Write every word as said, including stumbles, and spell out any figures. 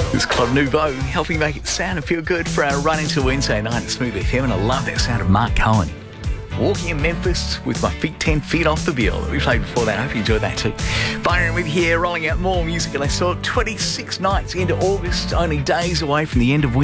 This is Claude Nouveau helping make it sound and feel good for our run into Wednesday night at Smooth F M, and I love that sound of Mark Cohen. Walking in Memphis with my feet ten feet off the bill that we played before that. I hope you enjoyed that too. Firing with you here, rolling out more music, and I saw twenty-six nights into August, only days away from the end of winter.